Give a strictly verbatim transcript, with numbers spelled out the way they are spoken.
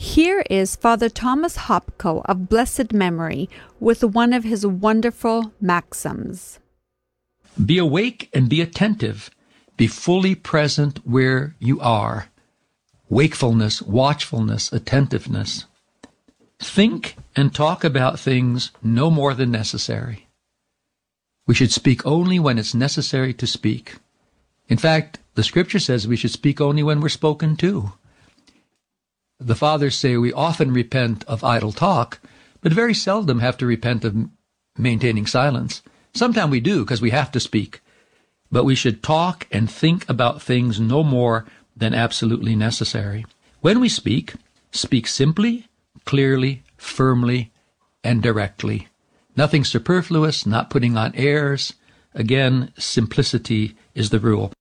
Here is Father Thomas Hopko of blessed memory with one of his wonderful maxims. Be awake and be attentive. Be fully present where you are. Wakefulness, watchfulness, attentiveness. Think and talk about things no more than necessary. We should speak only when it's necessary to speak. In fact, the Scripture says we should speak only when we're spoken to. The Fathers say we often repent of idle talk, but very seldom have to repent of maintaining silence. Sometimes we do because we have to speak. But we should talk and think about things no more than absolutely necessary. When we speak, speak simply, clearly, firmly, and directly. Nothing superfluous, not putting on airs. Again, simplicity is the rule.